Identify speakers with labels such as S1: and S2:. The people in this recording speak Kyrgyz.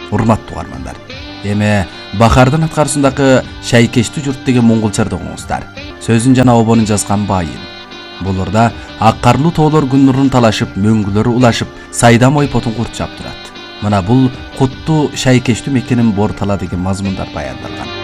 S1: урматтуу угармандар. Эми Бахардын аткарысындагы Шайкештүү журт деген монголчарды оңуңуздар. Сөзүн жана обонун жазган Байын. Буларда ак карлуу тоолор күн нурун талашып, мөңгүлөрү улашып, сайдам ойпотун курчап турат. Мына бул куттуу Шайкештүү мекенин бор тала деген мазмундар баяндалган.